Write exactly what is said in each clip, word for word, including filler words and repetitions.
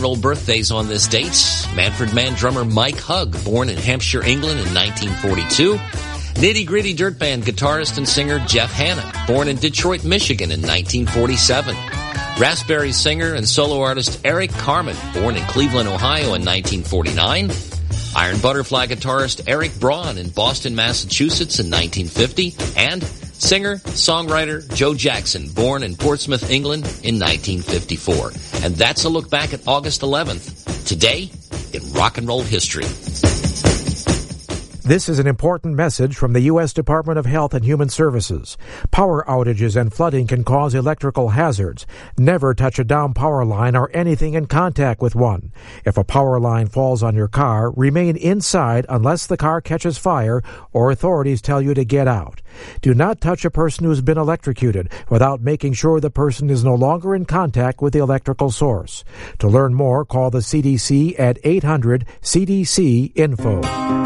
roll birthdays on this date. Manfred Mann drummer Mike Hugg, born in Hampshire, England in nineteen forty-two. Nitty Gritty Dirt Band guitarist and singer Jeff Hanna, born in Detroit, Michigan in nineteen forty-seven. Raspberry singer and solo artist Eric Carmen, born in Cleveland, Ohio in nineteen forty-nine. Iron Butterfly guitarist Eric Braun in Boston, Massachusetts in nineteen fifty. And singer, songwriter Joe Jackson, born in Portsmouth, England in nineteen fifty-four. And that's a look back at August eleventh, today in rock and roll history. This is an important message from the U S Department of Health and Human Services. Power outages and flooding can cause electrical hazards. Never touch a down power line or anything in contact with one. If a power line falls on your car, remain inside unless the car catches fire or authorities tell you to get out. Do not touch a person who's been electrocuted without making sure the person is no longer in contact with the electrical source. To learn more, call the C D C at eight hundred C D C info.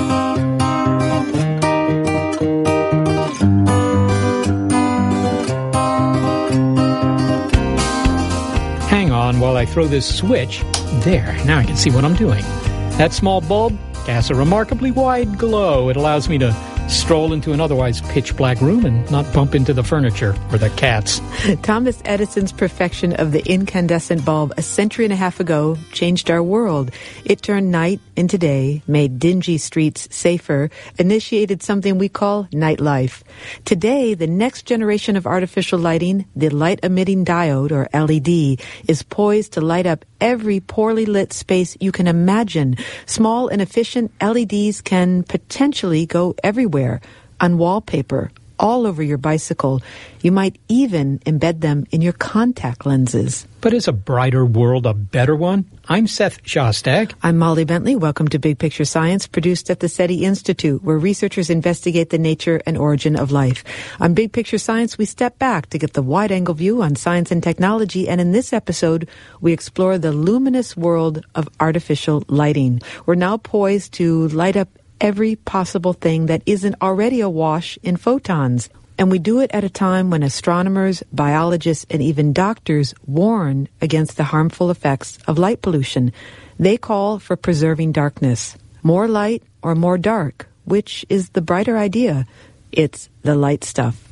Hang on while I throw this switch. There, now I can see what I'm doing. That small bulb casts a remarkably wide glow. It allows me to stroll into an otherwise pitch-black room and not bump into the furniture or the cats. Thomas Edison's perfection of the incandescent bulb a century and a half ago changed our world. It turned night into day, made dingy streets safer, initiated something we call nightlife. Today, the next generation of artificial lighting, the light-emitting diode, or L E D, is poised to light up every poorly lit space you can imagine. Small and efficient L E Ds can potentially go everywhere. On wallpaper, all over your bicycle. You might even embed them in your contact lenses. But is a brighter world a better one? I'm Seth Shostak. I'm Molly Bentley. Welcome to Big Picture Science, produced at the SETI Institute, where researchers investigate the nature and origin of life. On Big Picture Science, we step back to get the wide-angle view on science and technology, and in this episode, we explore the luminous world of artificial lighting. We're now poised to light up every possible thing that isn't already awash in photons. And we do it at a time when astronomers, biologists, and even doctors warn against the harmful effects of light pollution. They call for preserving darkness. More light or more dark? Which is the brighter idea? It's the light stuff.